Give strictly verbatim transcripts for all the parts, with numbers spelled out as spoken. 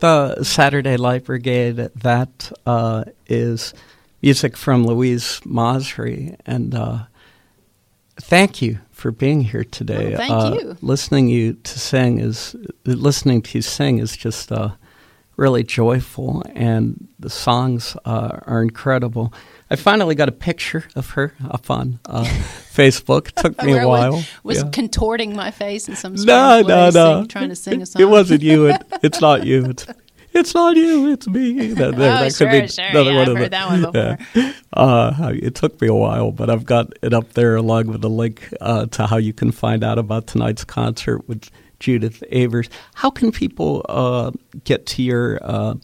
the Saturday Light Brigade, that uh, is music from Louise Masri. And uh, thank you for being here today. Oh, thank uh, you. Listening you to sing is listening to you sing is just uh, really joyful, and the songs uh, are incredible. I finally got a picture of her up on uh, Facebook. It took me a while. Was, was yeah. contorting my face in some strange no, way, no, no. sing, trying to sing a song. It wasn't you. It, it's not you. It's it's not you. It's me. That, that, oh, that sure, could be sure. another Yeah, one I've of heard the, that one before. Yeah. Uh, it took me a while, but I've got it up there along with a link uh, to how you can find out about tonight's concert with Judith Avers. How can people uh, get to your uh,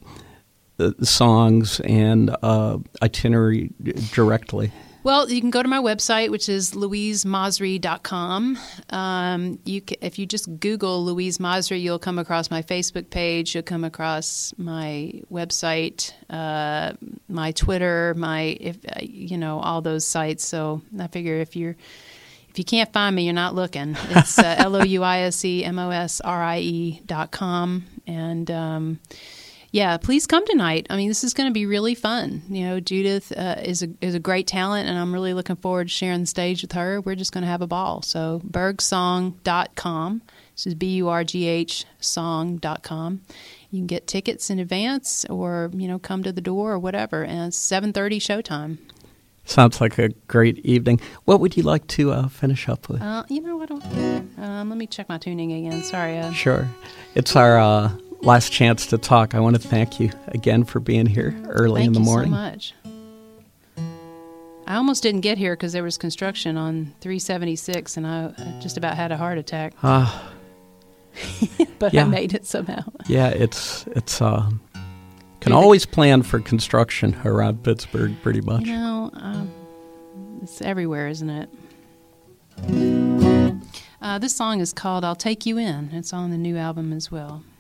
songs and uh, itinerary directly? Well, you can go to my website, which is louise masri dot com. Um, you can, if you just Google Louise Masri, you'll come across my Facebook page. You'll come across my website, uh, my Twitter, my if uh, you know all those sites. So I figure if you're if you can't find me, you're not looking. It's uh, L O U I S E M O S R I E dot com, and um, yeah, please come tonight. I mean, this is going to be really fun. You know, Judith uh, is a is a great talent, and I'm really looking forward to sharing the stage with her. We're just going to have a ball. So burg song dot com. This is B U R G H song dot com. You can get tickets in advance, or you know, come to the door or whatever. And it's seven thirty showtime. Sounds like a great evening. What would you like to uh, finish up with? Uh, you know what? Um, let me check my tuning again. Sorry. Uh, sure. It's our uh, last chance to talk. I want to thank you again for being here early in the morning. Thank you so much. I almost didn't get here because there was construction on three seventy-six, and I just about had a heart attack. Ah, but yeah. I made it somehow. Yeah, it's it's. Uh, can always plan for construction around Pittsburgh, pretty much. You know, um, it's everywhere, isn't it? Uh, this song is called "I'll Take You In." It's on the new album as well.